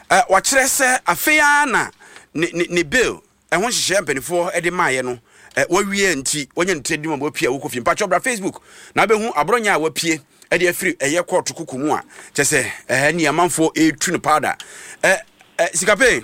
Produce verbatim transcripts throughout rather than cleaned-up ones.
eh wachire se afia na ne bill e ho hihye mpanifo e de maaye no eh wawie nti wonye ntredim mo pia wo kofi mpacho bra Facebook na behu abronya a wapie e de afiri eye court kukumu a chese eh ni amanfo e tu ne powder eh sikape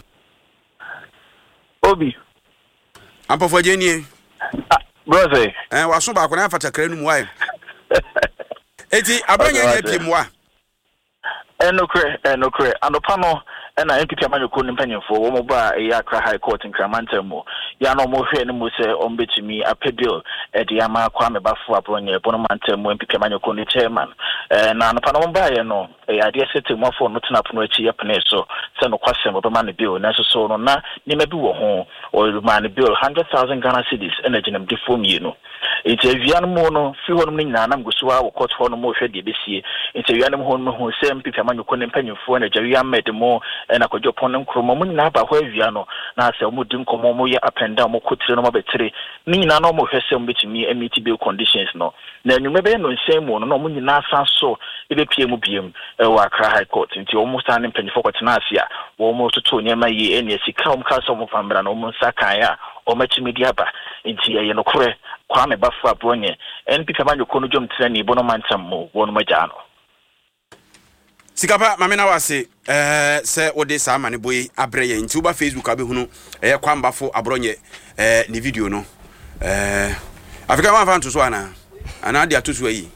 Obi ampofo jeni brother eh waso ba ko na fatakra nu mu wai eti abronya nya pie mu a enokre enokre anopa no na N P P amanyoko ni mpanyefo wo mo ba e Accra High Court in Kramantamo ya no mo hwe ni mo se ombetimi appeal e de ama Kwame Bafo abronye Bonamantamo N P P amanyoko ni chairman eh na anopa no mo ba ye no e ade sete mo afo no tena pono achi yapne so se no kwasem be man bill na so so no na ni ma bi wo ho o man bill one hundred thousand Ghana cedis na ginam de fom yi no enti avian mo no fi ho no ni nyina na mgusuwa wo court ho no mo hwe de besie enti avian mo ho no ho se N P P amanyoko ni mpanyefo na jawi amed mo na kojo ponen kromo mu nyina ba ho awia no na se mu din komo mu ye apenda mu kotire no mo betire ni nyina no mo hwese mu betimi emiti bill conditions no na enwume be no nsem mu no no mu nyina san so ebe pie mu biem e wa Accra High Court nti o mu stand mpanyifo kwatena asia wo mu toto nyema yi ene sika o mu ka so mu pambra no mu nsakan ya o ma chimidi aba nti ye no kore Kwame Bafo abronye N P P amanyoko no jom tira ni Bonamantamo wo no maja no sikapa mame na wase eh se ode sa amane boy abreye nti uba Facebook abehunu eh Kwame Bafo abronye eh ni video no eh Africa man fan to so ana ana dia to so yi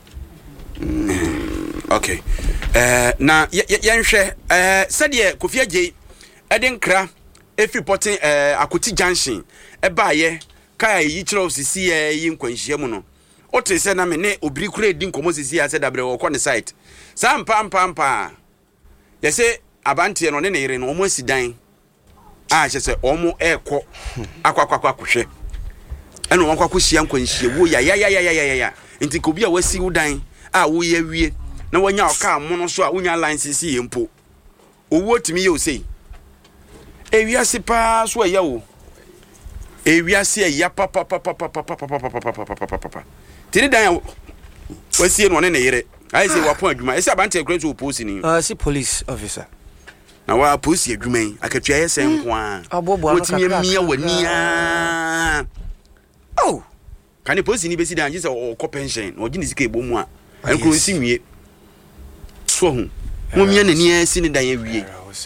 okay eh na yenhwe eh sede Kofi Agye edenkra efi porting eh Akoti Junction e baaye kai yi kire osisi eh yi nkwanhia mu no o te se na me ne obiri kura edi nkomo sisi ya se dabre wo ko ne site sam pam pam pa yese abantie no ne ne yire no omo asidan a che se omo eko akwakwakwa kwhwe eno won kwakwa hia nkwanhia wo ya ya ya ya ya ya nti ko bi a wasi udan a wo ya wie na wanya oka mo no so a wonya license yempo owo timi ye osei ewiase pa so ya wo ewiase ya pa pa pa pa pa pa pa pa pa pa pa tiri dan wasi no ne ne yire I say wapon adwuma ese abante ekure to police ni uh see police officer na wa police adwuma yi akatua yese nko a wotimi mia wani a oh kan police ni besi dan je se o ko pension o gini sika ebomu a enkuro nsi nwie so hu mo mia nani asi ni dan ya wie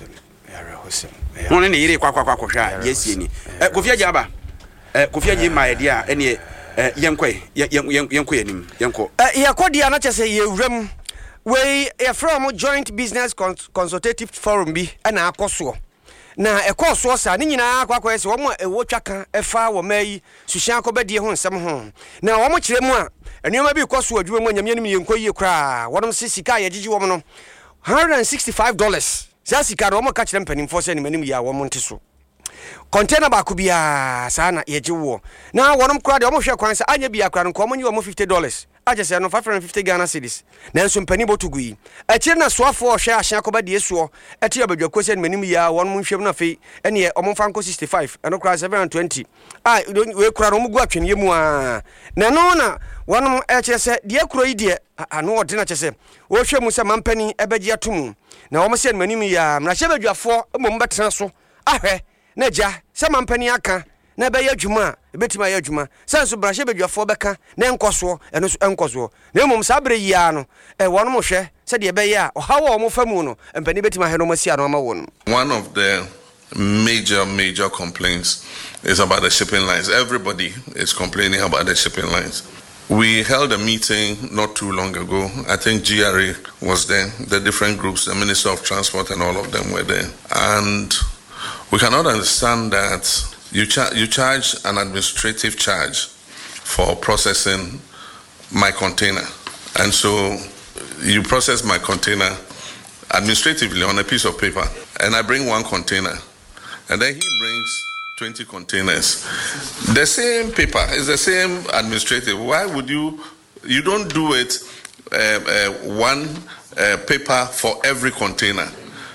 won ne yire kwa kwa kwa hwa yesi ni eh Kofi Agye aba eh Kofi Agye ma ye dia ene eh yenkwe yenkwe yanim yenko eh yakodia na chese yewram we e from joint business consultative forum bi na akoso na ekoso sa ni nyina akwa se wo mo ewo twaka efa wo mai suhyan akobadie ho nsem ho na wo mo kire mu a enema bi koso adwuma mu anyame nim yenko yie kra wonom sisika ye gigi wo mo no one hundred sixty-five dollars sasika ro mo ka kire mpanimfo se ni manim ya wo mo nteso container ba ku bia sana yeje wo na wonom kra de wo mo hwe kwan se anya bia kra no ko mo nyi wo mo fifty dollars aje se no five hundred fifty Ghana cedis na nso mpani botugui a kire na soafo hwe ahya akoba de esuo eti abadwako se manim ya wonom nhwem na fe ene omo fanko sixty-five eno kra seven hundred twenty ah we kra no mo gu atwene yemu a na no na wonom e kire se de kro yi de ano ode na kire se wo hwe mu se mampani ebeji atum na womo se manim ya na hye badwafo mo mbetena so ahwe na ja se mampani aka na be yadwuma ebetima yadwuma sanso brahye bedwafo beka na enkoso eno enkoso na emom sabre yia no e wono mo hwe se de be ya ohawo mo famu no empani betima he no masia no ma won. One of the major major complaints is about the shipping lines. Everybody is complaining about the shipping lines. We held a meeting not too long ago. I think G R A was there, the different groups, the Minister of Transport and all of them were there. And we cannot understand that You, char- you charge an administrative charge for processing my container. And so you process my container administratively on a piece of paper. And I bring one container. And then he brings twenty containers. The same paper is the same administrative. Why would you, you don't do it uh, uh, one uh, paper for every container.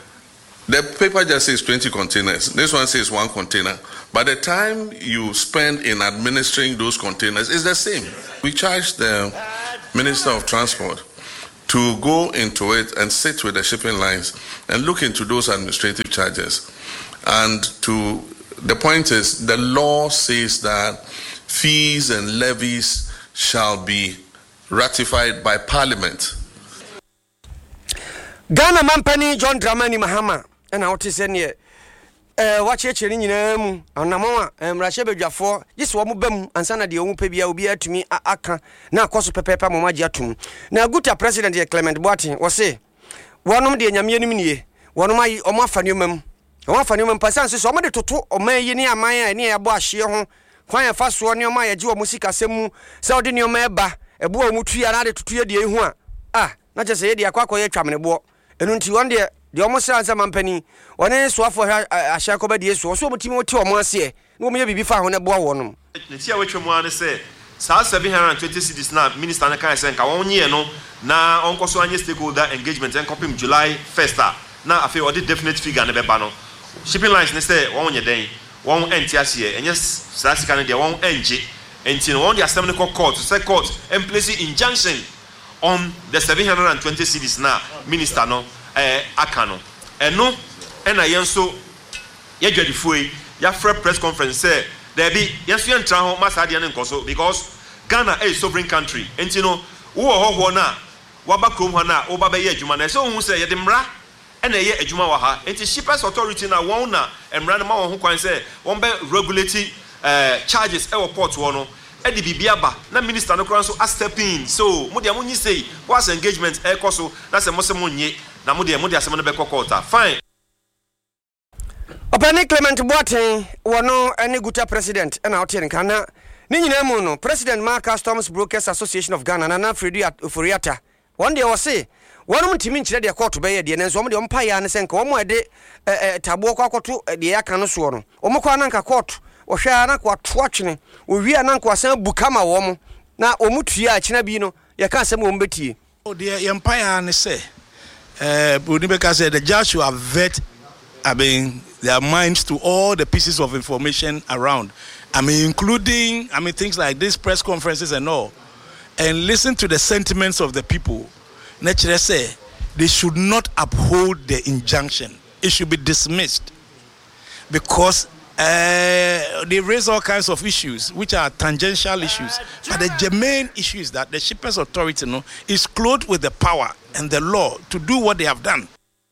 The paper just says twenty containers. This one says one container. By the time you spend in administering those containers, it's the same. We charge the Minister of Transport to go into it and sit with the shipping lines and look into those administrative charges. And to the point is, the law says that fees and levies shall be ratified by Parliament. Ghana Mampani John Dramani Mahama and out is any eh wache ni nyina mu anamwa mrahye badwafo yesi wo mobam ansana de wo pebia obi atumi aka na akoso pepepa momaji atum na guta president ye Clement Boateng wo se wonom de nyame nim nie wonom ayi omo afane omam omo afane omam pasanse so omo de toto oman yi ni aman a ne yabo ahye ho kwan ya fa so ne omo ayeje wo musika semu se odi ne omo eba ebo wo mutua na de toto ye de ehu a ah na je se ye de akwa ye twam ne bo enu nti won de de omo se ansa mampani wone so afo ahya ko ba de so so mutimi wote omo ase na omo ye bibi fa ho ne bo wonom ne tia wetwemu ane se sa seven hundred twenty cities na minister na kan se nka won ye no na onko so anye stakeholder engagement en kopim July first na afi odi definite figure na beba no shipping lines ne se won ye den won enti ase enye sa sika ne de won enje enti no won de asem ne court to say court and place injunction on the seven hundred twenty cities na minister no eh akano eno ena yenso ye dwadifoi ya free press conference say there be yenso ye ntra ho masade ne nkoso because Ghana is a sovereign country enti no wo ho ho na waba krom ho na wo ba be ye adwuma na so hu say ye de mra ena ye adwuma wa ha enti shippers authority na won na emra na ma won ho kwan say won be regulate eh charges e port wo no edi bibia ba na minister no kran so a step in so mo de amunyi say was engagement e koso na se mo se mo nye na mo de mo de asem no be kokota fine Opani Clement Boateng wono ene guta president na hotel kana ni nyina mu no president ma Customs Brokers Association of Ghana na na Fredi Oforiata one day was say wono mtimi nkyere de court be ye de nenso mo de ompa ya ne senka omo ede tabo kwa akoto de ya kan so no omo kwa na nka court ohwa na kwa toatwene owia na nka asan bukama wo mo na omutua akina bi no ye kan asem omo betie o de empire ne say eh Bonibeka said the judge should have vet I mean their minds to all the pieces of information around. I mean, including, I mean, things like these press conferences and all, and listen to the sentiments of the people. Naturally, say they should not uphold the injunction. It should be dismissed because uh, they raise all kinds of issues, which are tangential issues. But the germane issue is that the Shippers Authority, you know, is clothed with the power and the law to do what they have done.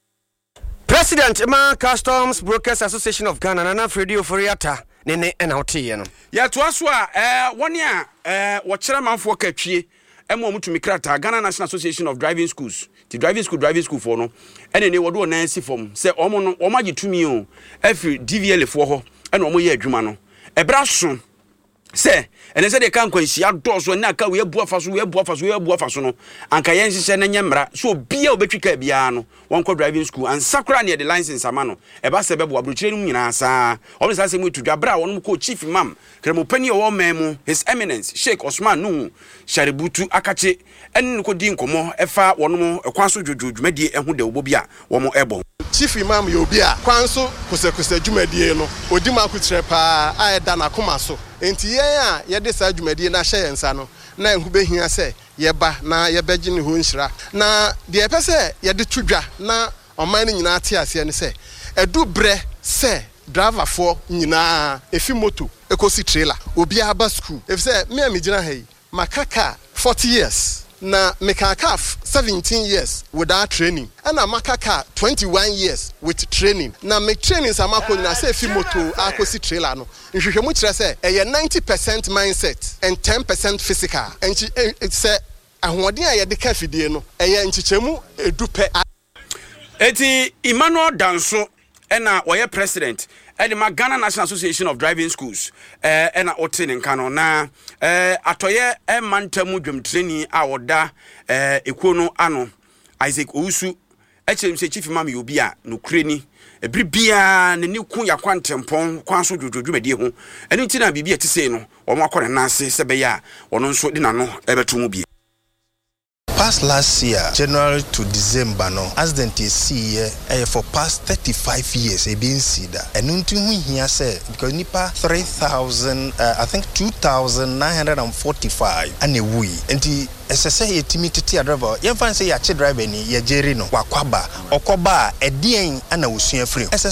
President Ma Customs Brokers Association of Ghana Nana Fredi Oforiata nene enautie no ya to aso a eh woni a eh wo kire manfo katwie emo mutumi krata Ghana National Association of Driving Schools the driving school driving school for no ene ne wodo na si fom se omo no omo agitumi o afri D V L fo ho ene omo ye adwuma no ebra so se ene se de kan kwanhia dozo na aka we abu afaso we abu afaso we abu afaso no anka yen hihye na nyemra so bia obetwika bia no wonko driving school and sakura ne the license ama no eba se bebo abrochire nu nyina sa o be sa se mu tudwa bra wonum ko chief imam kremo pani o memu his eminence Sheikh Osman Nuhu Shaributu akache enne ko di nkomo efa wonum ekwanso dwodwodwumadi ehu de obo bia womo ebo chief imam ye obi a kwanso kusekuse dwumadi no odima kutre pa a eda na koma so enti yen a ye de sa dwumadi na hye yensa no na ehu behia se ye ba na ye beji ne ho nhira na de e pese ye de tudwa na oman nyina ate ase ne se edu bre se driver for nyina efi moto ekosi trailer obi aba school if say me amigina hey makaka forty years na mekaka seventeen years without training and na makaka twenty-one years with training na me training samako nyina say efi moto akosi trailer no nhwehwemu kire say e ninety percent mindset and ten percent physical and it say ahoden a ye de ka fidie no e ye nchichemu edupe eti Emmanuel Danso ena oye president edi ma Ghana National Association of Driving Schools eh ena otene nkano na eh atoye e mantamu dwemtreni a oda eh ekono ano Isaac Owusu echem se chief imam yobi a no kureni ebri bia ne ni ku yakwantempon kwanso dwodwodwumadi ho eni ntina bibia etise no omo akore nase sebe ya wono nso de nano ebeto mu bia past last year January to December no accident is see eh for past thirty-five years e been see that and unto hu hia say because nipa three thousand uh, I think two thousand nine hundred forty-five and a we enti esese yetimi tete driver ye fan say ya che driver ni ye jeri no wakwaba okoba edien ana osua free